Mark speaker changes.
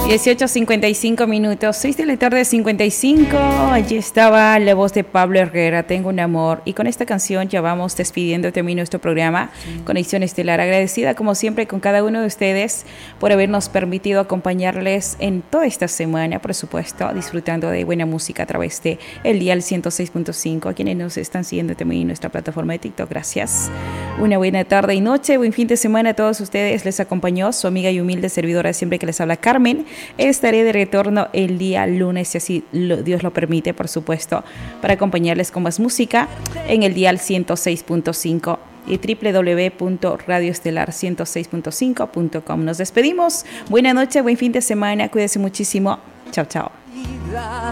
Speaker 1: 18:55, 6 de la tarde 55. Allí estaba la voz de Pablo Herrera, Tengo un amor. Y con esta canción ya vamos despidiendo también nuestro programa Conexión Estelar. Agradecida como siempre con cada uno de ustedes por habernos permitido acompañarles en toda esta semana, por supuesto, disfrutando de buena música a través de el dial 106.5. A quienes nos están siguiendo también en nuestra plataforma de TikTok, gracias. Una buena tarde y noche, buen fin de semana a todos ustedes. Les acompañó su amiga y humilde servidora siempre que les habla, Carmen. Estaré de retorno el día lunes, si así Dios lo permite, por supuesto, para acompañarles con más música en el dial 106.5 y www.radioestelar106.5.com. Nos despedimos. Buena noche, buen fin de semana. Cuídense muchísimo. Chao, chao.